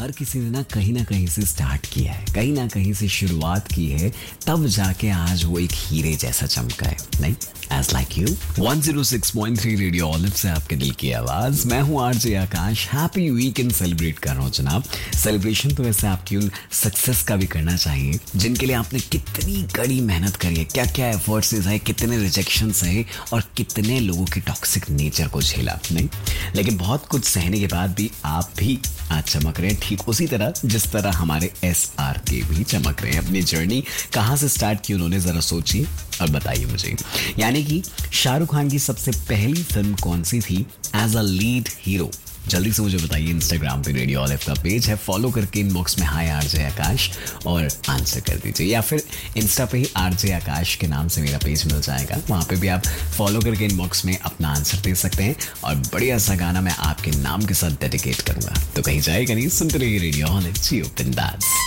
हर किसी ने ना कहीं से स्टार्ट किया है, कहीं ना कहीं से शुरुआत की है, तब जाके आज वो एक हीरे जैसा चमका है, नहीं? As like you 106.3 radio olive से आपके दिल की आवाज। मैं हूँ आरजे आकाश। हैप्पी वीकेंड सेलिब्रेट कर रहा हूँ जनाब। सेलिब्रेशन तो वैसे आपकी उन सक्सेस का भी करना चाहिए जिनके लिए आपने कितनी कड़ी मेहनत करी है, क्या क्या एफर्ट्स सहे, कितने रिजेक्शन सहे और कितने लोगों की टॉक्सिक नेचर को झेला, नहीं? लेकिन बहुत कुछ सहने के बाद भी आप भी आज चमक रहे हैं, ठीक उसी तरह जिस तरह हमारे SRK भी चमक रहे हैं। अपनी जर्नी कहाँ से स्टार्ट की उन्होंने, जरा सोचिए और बताइए मुझे। यानी कि शाहरुख खान की सबसे पहली फिल्म कौन सी थी एज अ लीड हीरो? जल्दी से मुझे बताइए। इंस्टाग्राम पे रेडियो ऑलिव का पेज है, फॉलो करके इनबॉक्स में हाय आरजे आकाश और आंसर कर दीजिए, या फिर इंस्टा पे ही आरजे आकाश के नाम से मेरा पेज मिल जाएगा, वहाँ पे भी आप फॉलो करके इनबॉक्स में अपना आंसर दे सकते हैं और बढ़िया सा गाना मैं आपके नाम के साथ डेडिकेट करूंगा। तो कहीं जाएगा नहीं, सुनते रहिए रेडियो ऑलिव, जियो बिंदास।